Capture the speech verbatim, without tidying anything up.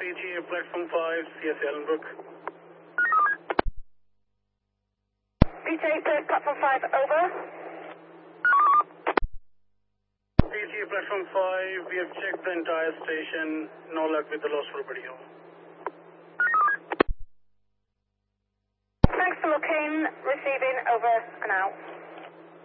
P G A Platform five, C S Ellenbrook. P G A Platform five, over. P G A Platform five, we have checked the entire station. No luck with the lost property. Thanks for looking. Receiving, over and out.